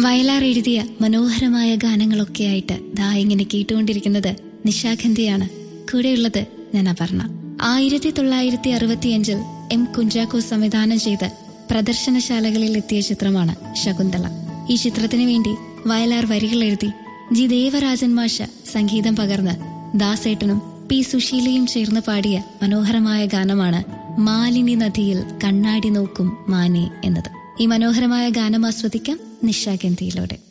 വയലാർ എഴുതിയ മനോഹരമായ ഗാനങ്ങളൊക്കെയായിട്ട് ദാ ഇങ്ങനെ കേട്ടുകൊണ്ടിരിക്കുന്നത് നിശാഗന്ധിയാണ്. കൂടെയുള്ളത് ഞാൻ അപർണ. 1965 എം കുഞ്ചാക്കോ സംവിധാനം ചെയ്ത് പ്രദർശനശാലകളിൽ എത്തിയ ചിത്രമാണ് ശകുന്തള. ഈ ചിത്രത്തിനു വേണ്ടി വയലാർ വരികൾ എഴുതി ജി ദേവരാജൻ മാഷ് സംഗീതം പകർന്ന് ദാസേട്ടനും പി സുശീലയും ചേർന്ന് പാടിയ മനോഹരമായ ഗാനമാണ് മാലിനി നദിയിൽ കണ്ണാടി നോക്കും മാനെ എന്നത്. ഈ മനോഹരമായ ഗാനം ആസ്വദിക്കാം നിശാഗന്ധിയിലൂടെ.